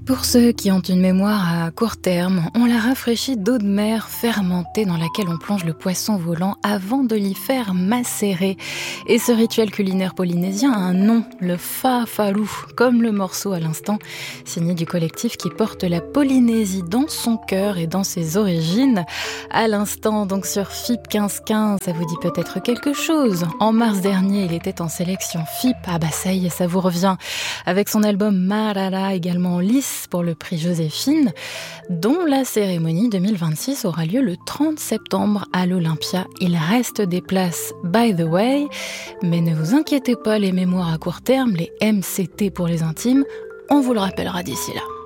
Pour ceux qui ont une mémoire à court terme, on la rafraîchit d'eau de mer fermentée dans laquelle on plonge le poisson volant avant de l'y faire macérer. Et ce rituel culinaire polynésien a un nom, le fa'afalu, comme le morceau à l'instant, signé du collectif qui porte la Polynésie dans son cœur et dans ses origines. À l'instant, donc sur FIP 1515, ça vous dit peut-être quelque chose. En mars dernier, il était en sélection FIP. Ah bah ça y est, ça vous revient. Avec son album Marara, également en lice pour le prix Joséphine, dont la cérémonie 2026 aura lieu le 30 septembre à l'Olympia. Il reste des places by the way, mais ne vous inquiétez pas, les mémoires à court terme, les MCT pour les intimes, on vous le rappellera d'ici là.